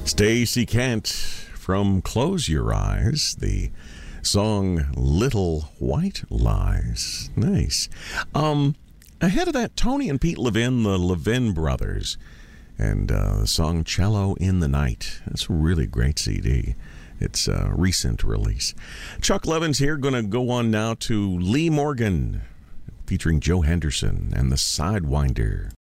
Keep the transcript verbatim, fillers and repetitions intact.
Stacey Kent from Close Your Eyes, the song Little White Lies. Nice. Um, ahead of that, Tony and Pete Levin, the Levin Brothers, and uh, the song Cello in the Night. That's a really great C D. It's a recent release. Chuck Levin's here, going to go on now to Lee Morgan, featuring Joe Henderson and the Sidewinder.